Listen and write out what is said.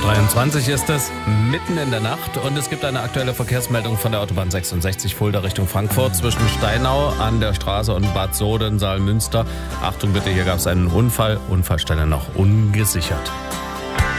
6:23 ist es, mitten in der Nacht, und es gibt eine aktuelle Verkehrsmeldung von der Autobahn 66 Fulda Richtung Frankfurt zwischen Steinau an der Straße und Bad Soden, Saalmünster. Achtung bitte, hier gab es einen Unfall, Unfallstelle noch ungesichert.